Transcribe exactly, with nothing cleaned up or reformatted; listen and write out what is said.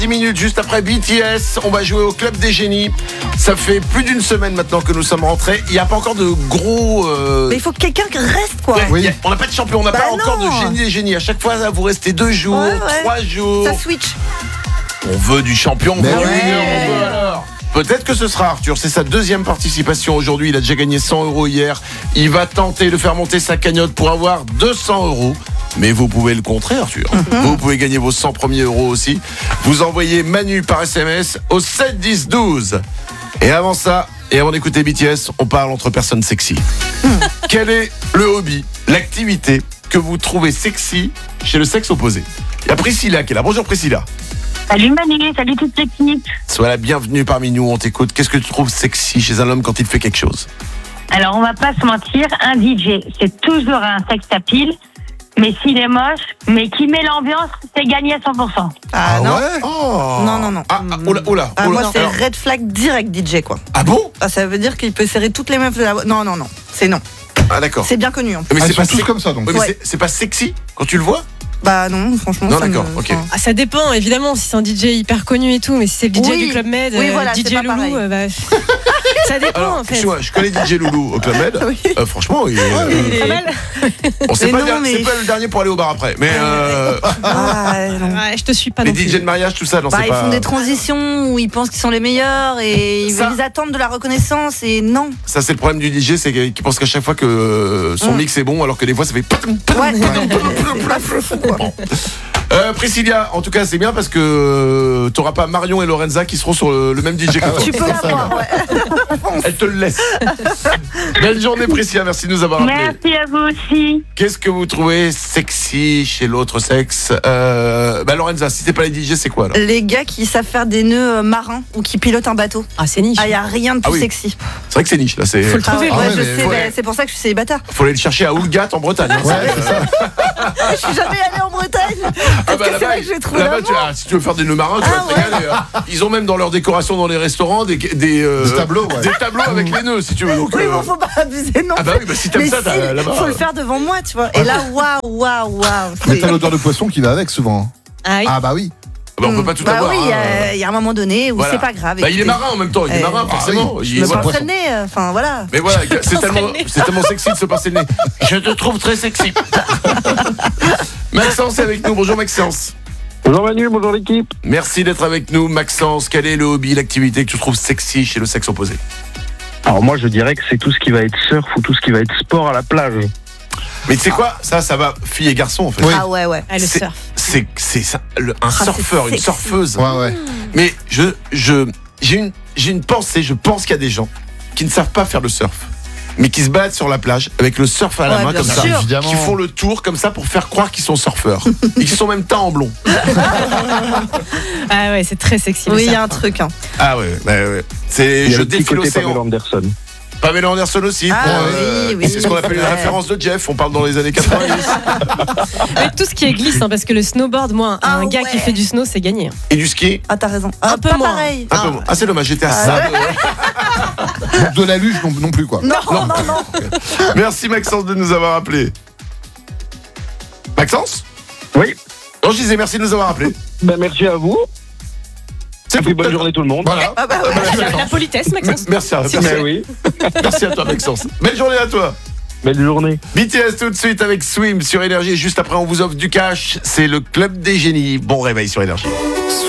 dix minutes juste après B T S, on va jouer au Club des Génies. Ça fait plus d'une semaine maintenant que nous sommes rentrés. Il n'y a pas encore de gros... Euh... Mais il faut que quelqu'un reste, quoi. Ouais, Oui. a, on n'a pas de champion, on n'a Bah pas non. encore de génie des génies. À chaque fois, là, vous restez deux jours, Ouais, ouais. trois jours. Ça switch. On veut du champion, on Mais veut oui. du winner, on veut alors. Peut-être que ce sera Arthur, c'est sa deuxième participation aujourd'hui. Il a déjà gagné cent euros hier. Il va tenter de faire monter sa cagnotte pour avoir deux cents euros. Mais vous pouvez le contrer, Arthur. Mm-hmm. Vous pouvez gagner vos cent premiers euros aussi. Vous envoyez Manu par S M S au sept dix douze. Et avant ça, et avant d'écouter B T S, on parle entre personnes sexy. Mm. Quel est le hobby, l'activité que vous trouvez sexy chez le sexe opposé? Il y a Priscilla qui est là. Bonjour Priscilla. Salut Manu, salut toute l'équipe. Sois la bienvenue parmi nous, on t'écoute. Qu'est-ce que tu trouves sexy chez un homme quand il fait quelque chose? Alors on va pas se mentir, un D J, c'est toujours un sex appeal, mais s'il est moche, mais qui met l'ambiance, c'est gagné à cent pour cent. Ah, non. ouais Oh. Non, non, non. Ah, ah, oh là, oh là, Ah, oh moi, là. c'est Alors- red flag direct D J, quoi. Ah bon? Ah, ça veut dire qu'il peut serrer toutes les meufs de la... Non, non, non. C'est non. Ah d'accord. C'est bien connu, en plus. Mais Ah, c'est ils sont pas tous sec- comme ça, donc. Oui, mais Ouais. c'est- c'est pas sexy quand tu le vois? Bah non, franchement. Non, ça me- d'accord, ok. enfin, Ah, ça dépend, évidemment, si c'est un D J hyper connu et tout, mais si c'est le D J Oui. du Club Med, Oui, euh, voilà, c'est D J pas Loulou, pareil. euh, bah, ça dépend Alors, en fait. excuse-moi, je connais D J Loulou au Club Med. Oui. Euh, franchement, il est, euh, Il est pas mal. on sait Mais pas, non, le der- mais- c'est pas le dernier pour aller au bar après. Mais euh, Ah, non. Ouais, je te suis pas les non plus. D J de mariage, tout ça, non, Bah, c'est ils pas. font des transitions où ils pensent qu'ils sont les meilleurs et ils, Ça- ils attendent de la reconnaissance et non. Ça, c'est le problème du D J, c'est qu'il pense qu'à chaque fois que euh, son Mm. mix est bon, alors que des fois, ça fait. Ouais, c'est pas fou, quoi. Bon. Euh, Priscilla, en tout cas, c'est bien parce que euh, t'auras pas Marion et Lorenza qui seront sur le, le même D J que toi. Tu peux l'avoir, ouais. Elle te le laisse. Belle journée, Priscilla. Merci de nous avoir appelés. Merci à vous aussi. Qu'est-ce que vous trouvez sexy chez l'autre sexe? euh, Bah, Lorenza, si t'es pas les D J, c'est quoi alors? Les gars qui savent faire des nœuds euh, marins ou qui pilotent un bateau. Ah, c'est niche. Ah, y a rien de plus Ah oui. sexy. C'est vrai que c'est niche là. C'est... Faut le trouver. Ah ouais, ouais, je mais sais, faut- mais c'est pour ça que je suis célibataire. Faut aller le chercher à Oulgat en Bretagne. hein. Ouais, C'est- c'est ça. Je suis jamais allée en Bretagne. Ah Est-ce bah que c'est là-bas, là que je vais trouver là-bas, l'amour tu, ah, si tu veux faire des nœuds marins, tu Ah vas te régaler. hein. Ils ont même dans leur décoration dans les restaurants des, des, euh, Des tableaux, ouais. des tableaux avec les nœuds si tu veux. Donc, Oui, euh, bon, faut pas abuser non ah bah oui, bah si t'aimes mais ça, si, t'as, là-bas. faut le faire devant moi, tu vois. Et là, waouh, waouh, waouh. Mais c'est- t'as l'odeur de poisson qui va avec souvent. Ah, oui. Ah bah oui. Bah, on peut pas tout bah avoir. oui, il y hein. a- il y, a un moment donné où Voilà. c'est pas grave. Bah, il est écoutez. marin en même temps, il est Eh, marin ah forcément. oui, Il Je est- me voilà. pincerai le nez, euh, enfin voilà. Mais voilà, c'est tellement, le nez. c'est tellement sexy de se passer le nez. Je te trouve très sexy. Maxence est avec nous. Bonjour Maxence. Bonjour Manu, bonjour l'équipe. Merci d'être avec nous, Maxence. Quel est le hobby, l'activité que tu trouves sexy chez le sexe opposé? Alors moi je dirais que c'est tout ce qui va être surf ou tout ce qui va être sport à la plage. Mais tu sais quoi? Ça, ça va filles et garçons en fait. Oui. Ah ouais, ouais. Ah, le C'est- surf. C'est, c'est ça, le- un c'est surfeur, une sexy. surfeuse. Ouais, ouais. Mais je, je, j'ai une, j'ai une pensée. Je pense qu'il y a des gens qui ne savent pas faire le surf, mais qui se baladent sur la plage avec le surf à la Ouais, main bien comme ça, sûr. Évidemment. qui font le tour comme ça pour faire croire qu'ils sont surfeurs et qui sont même teints en blond. Ah ouais, c'est très sexy. le Oui, il y surf. a un truc. Hein. Ah ouais, ouais, ouais. C'est, Il y a je le petit défie côté Pamela l'océan. Anderson. Pamela Anderson aussi. Ah pour, oui, oui, c'est ce qu'on appelle une ouais. référence de Jeff. On parle dans les années quatre-vingt-dix. Mais tout ce qui est glisse, hein, parce que le snowboard, moi, Ah un gars ouais. qui fait du snow, c'est gagné. Et du ski. Ah, t'as raison. Un Ah, peu pas moins. pareil. Un peu moins. Ah, c'est dommage, j'étais à Ah, ça. de- Donc de la luge non, non plus quoi. Non, non, non. Merci Maxence de nous avoir appelés. Maxence? Oui. Non, je disais merci de nous avoir appelés. Ben merci à vous. C'est Et puis tout. bonne journée tout le monde. Voilà. Ah bah ouais. La politesse, Maxence. Merci, à- merci, Ben oui. merci à toi Maxence. Belle journée à toi. Belle journée. B T S tout de suite avec Swim sur Énergie. Et juste après, on vous offre du cash. C'est le Club des Génies. Bon réveil sur Énergie.